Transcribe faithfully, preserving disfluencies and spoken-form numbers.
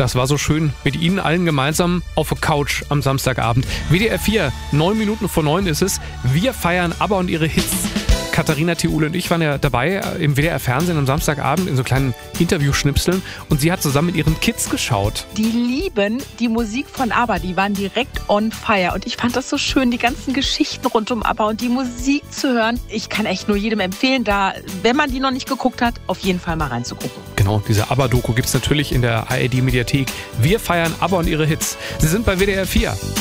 das war so schön mit Ihnen allen gemeinsam auf der Couch am Samstagabend. W D R vier, neun Minuten vor neun ist es. Wir feiern ABBA und ihre Hits. Katharina Thiule und ich waren ja dabei im W D R-Fernsehen am Samstagabend in so kleinen Interviewschnipseln und sie hat zusammen mit ihren Kids geschaut. Die lieben die Musik von ABBA, die waren direkt on fire und ich fand das so schön, die ganzen Geschichten rund um ABBA und die Musik zu hören. Ich kann echt nur jedem empfehlen, da, wenn man die noch nicht geguckt hat, auf jeden Fall mal reinzugucken. Genau, diese ABBA-Doku gibt es natürlich in der A R D-Mediathek. Wir feiern ABBA und ihre Hits. Sie sind bei W D R vier.